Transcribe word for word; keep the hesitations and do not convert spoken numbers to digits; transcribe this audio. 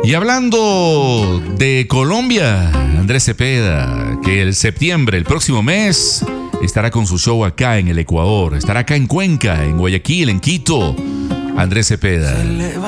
Y hablando de Colombia, Andrés Cepeda, que el septiembre, el próximo mes, estará con su show acá en el Ecuador. Estará acá en Cuenca, en Guayaquil, en Quito. Andrés Cepeda.